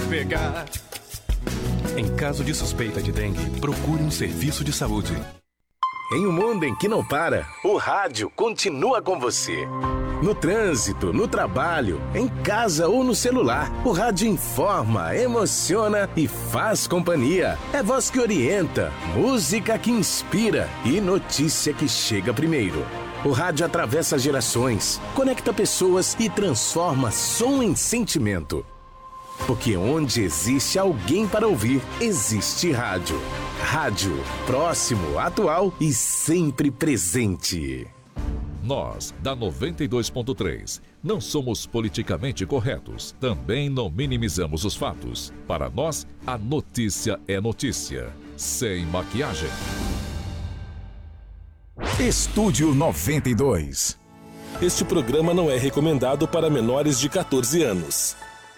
pegar. Em caso de suspeita de dengue, procure um serviço de saúde. Em um mundo em que não para, o rádio continua com você. No trânsito, no trabalho, em casa ou no celular, o rádio informa, emociona e faz companhia. É voz que orienta, música que inspira e notícia que chega primeiro. O rádio atravessa gerações, conecta pessoas e transforma som em sentimento. Porque onde existe alguém para ouvir, existe rádio. Rádio, próximo, atual e sempre presente. Nós, da 92.3, não somos politicamente corretos. Também não minimizamos os fatos. Para nós, a notícia é notícia. Sem maquiagem. Estúdio 92. Este programa não é recomendado para menores de 14 anos.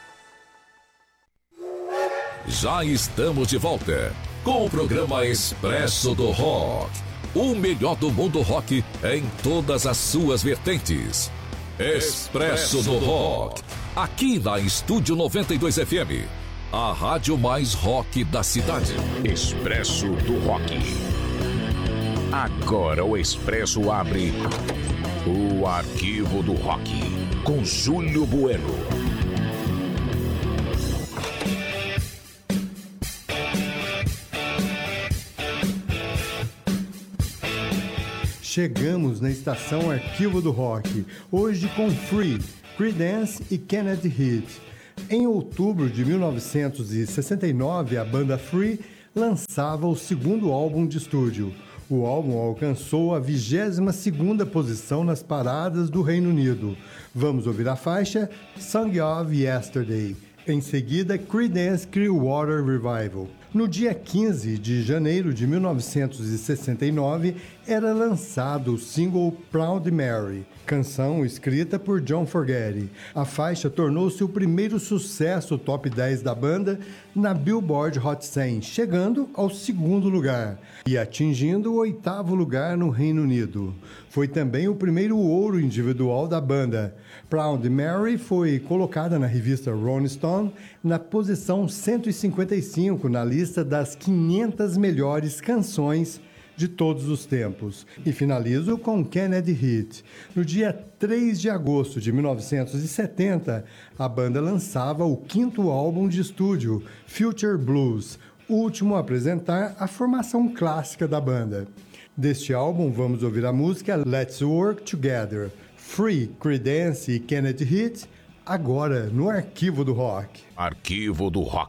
Já estamos de volta com o programa Expresso do Rock. O melhor do mundo rock em todas as suas vertentes. Expresso do Rock. Aqui na Estúdio 92 FM. A rádio mais rock da cidade. Expresso do Rock. Agora o Expresso abre o Arquivo do Rock com Júlio Bueno. Chegamos na estação Arquivo do Rock, hoje com Free, Creedence e Kenneth Heat. Em outubro de 1969, a banda Free lançava o segundo álbum de estúdio. O álbum alcançou a 22ª posição nas paradas do Reino Unido. Vamos ouvir a faixa Song of Yesterday. Em seguida, Creedence Clearwater Revival. No dia 15 de janeiro de 1969, era lançado o single Proud Mary, canção escrita por John Fogerty. A faixa tornou-se o primeiro sucesso top 10 da banda na Billboard Hot 100, chegando ao 2º lugar e atingindo o 8º lugar no Reino Unido. Foi também o primeiro ouro individual da banda. Proud Mary foi colocada na revista Rolling Stone na posição 155 na lista das 500 melhores canções de todos os tempos. E finalizo com Kenneth Heat. No dia 3 de agosto de 1970, a banda lançava o 5º álbum de estúdio, Future Blues, último a apresentar a formação clássica da banda. Deste álbum, vamos ouvir a música Let's Work Together, Free, Creedence e Kenneth Heat, agora no Arquivo do Rock. Arquivo do Rock.